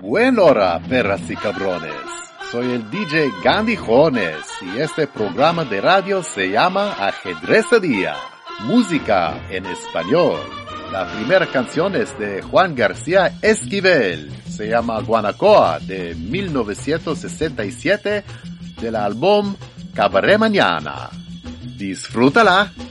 Buen hora, perras y cabrones. Soy el DJ Gandhi Jones y este programa de radio se llama Ajedrezadía, música en español. La primera canción es de Juan García Esquivel, se llama Guanacoa, de 1967, del álbum Cabaret Mañana. Disfrútala.